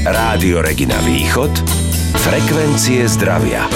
Rádio Regina Východ, frekvencie zdravia.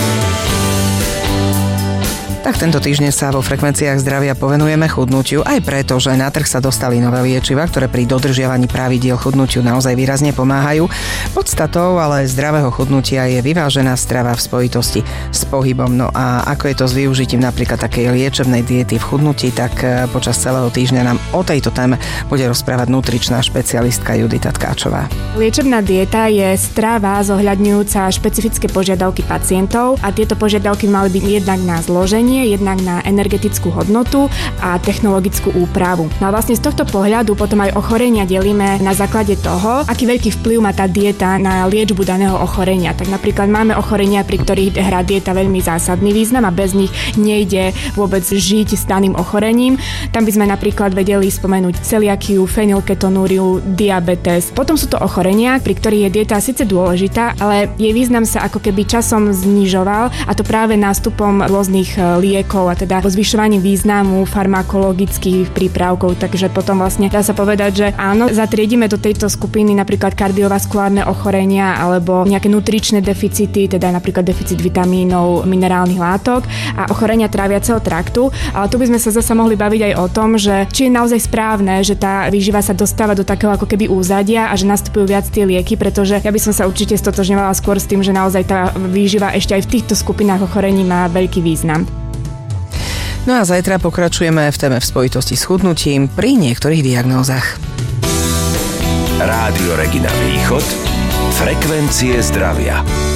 Tak tento týždeň sa vo frekvenciách zdravia povenujeme chudnutiu, aj preto, že na trh sa dostali nové liečivá, ktoré pri dodržiavaní pravidiel chudnutiu naozaj výrazne pomáhajú. Podstatou ale zdravého chudnutia je vyvážená strava v spojitosti s pohybom. No a ako je to s využitím napríklad takej liečebnej diety v chudnutí, tak počas celého týždňa nám o tejto téme bude rozprávať nutričná špecialistka Judita Tkáčová. Liečebná dieta je strava zohľadňujúca špecifické požiadavky pacientov a tieto požiadavky mali byť jednak na zloženie, jednak na energetickú hodnotu a technologickú úpravu. No a vlastne z tohto pohľadu potom aj ochorenia delíme na základe toho, aký veľký vplyv má tá dieta na liečbu daného ochorenia. Tak napríklad máme ochorenia, pri ktorých hrá dieta veľmi zásadný význam a bez nich nejde vôbec žiť s daným ochorením. Tam by sme napríklad vedeli spomenúť celiakiu, fenylketonúriu, diabetes. Potom sú to ochorenia, pri ktorých je dieta síce dôležitá, ale jej význam sa ako keby časom znižoval, a to práve nástupom rôznych liekov a teda zvyšovaním významu farmakologických prípravkov, takže potom vlastne dá sa povedať, že áno, zatriedime do tejto skupiny napríklad kardiovaskulárne ochorenia alebo nejaké nutričné deficity, teda napríklad deficit vitamínov, minerálnych látok a ochorenia tráviaceho traktu, ale tu by sme sa zasa mohli baviť aj o tom, že či je naozaj správne, že tá výživa sa dostáva do takého ako keby úzadia a že nastupujú viac tie lieky, pretože ja by som sa určite stotožňovala skôr s tým, že naozaj tá výživa ešte aj v týchto skupinách ochorení má veľký význam. No a zajtra pokračujeme v téme v spojitosti s chudnutím pri niektorých diagnózach. Rádio Regina Východ, frekvencie zdravia.